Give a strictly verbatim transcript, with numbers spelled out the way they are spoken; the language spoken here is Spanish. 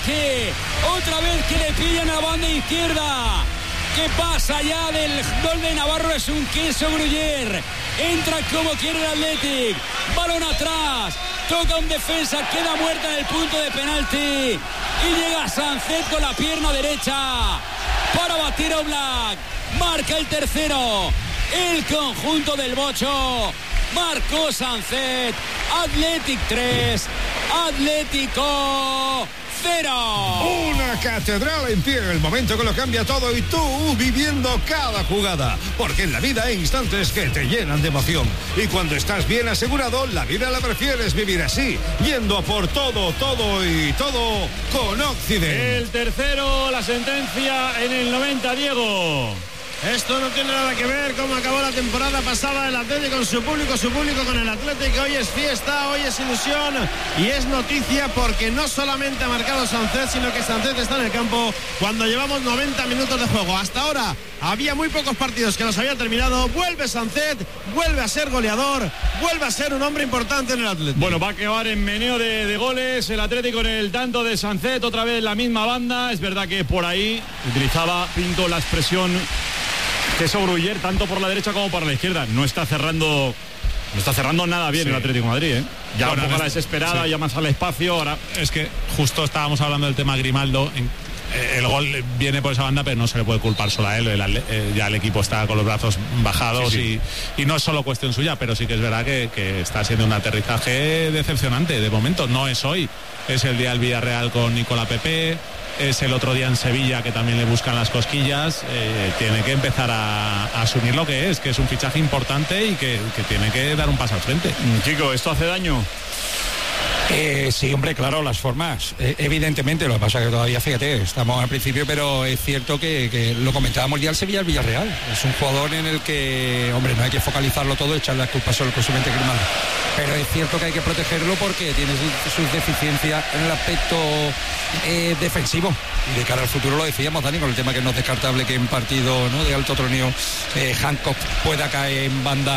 Quique, otra vez que le pillan a la banda izquierda. ¿Qué pasa ya del gol de Navarro? Es un queso Gruyer. Entra como quiere el Athletic. Balón atrás. Toca un defensa. Queda muerta en el punto de penalti. Y llega Sancet con la pierna derecha para batir a Oblak. Marca el tercero. El conjunto del Bocho. Marcó Sancet. Athletic tres. Atlético cero. Una catedral en pie, el momento que lo cambia todo y tú viviendo cada jugada, porque en la vida hay instantes que te llenan de emoción y cuando estás bien asegurado, la vida la prefieres vivir así, yendo a por todo, todo y todo con Occident. El tercero, la sentencia en el noventa, Diego. Esto no tiene nada que ver cómo acabó la temporada pasada el Atlético con su público, su público con el Atlético. Hoy es fiesta, hoy es ilusión y es noticia porque no solamente ha marcado Sancet, sino que Sancet está en el campo cuando llevamos noventa minutos de juego. Hasta ahora había muy pocos partidos que los había terminado. Vuelve Sancet, vuelve a ser goleador, vuelve a ser un hombre importante en el Atlético. Bueno, va a acabar en meneo de, de goles el Atlético en el tanto de Sancet, otra vez la misma banda. Es verdad que por ahí utilizaba Pinto la expresión queso Gruyer, tanto por la derecha como por la izquierda. No está cerrando no está cerrando nada bien sí. El Atlético de Madrid, ¿eh? Ya bueno, un poco la desesperada, sí. Ya más al espacio. Ahora es que justo estábamos hablando del tema Grimaldo. En, eh, el gol viene por esa banda, pero no se le puede culpar solo a él. El, eh, ya el equipo está con los brazos bajados sí, sí. Y, y no es solo cuestión suya, pero sí que es verdad que, que está siendo un aterrizaje decepcionante de momento. No es hoy, es el día del Villarreal con Nicola Pepe. Es el otro día en Sevilla que también le buscan las cosquillas. Eh, tiene que empezar a, a asumir lo que es, que es un fichaje importante y que, que tiene que dar un paso al frente. Chico, ¿esto hace daño? Eh, sí, hombre, claro, las formas, eh, evidentemente, lo que pasa es que todavía, fíjate, estamos al principio, pero es cierto que, que lo comentábamos ya el Sevilla, el Villarreal, es un jugador en el que, hombre, no hay que focalizarlo todo, echarle la culpa solo exclusivamente Grimaldo, pero es cierto que hay que protegerlo porque tiene sus deficiencias en el aspecto eh, defensivo, y de cara al futuro lo decíamos, Dani, con el tema que no es descartable que en partido, ¿no?, de alto troneo eh, Hancock pueda caer en banda